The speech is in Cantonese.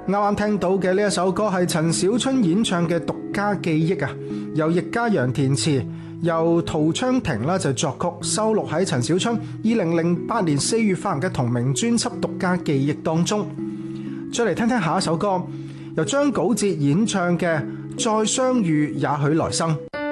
啱啱聽到嘅呢一首歌係陳小春演唱嘅《獨家記憶》啊，由易家揚填詞，由陶昌庭啦就作曲，收錄喺陳小春2008年4月發行嘅同名專輯《獨家記憶》當中。再嚟聽聽下一首歌，由張稿哲演唱嘅《再相遇也許來生》。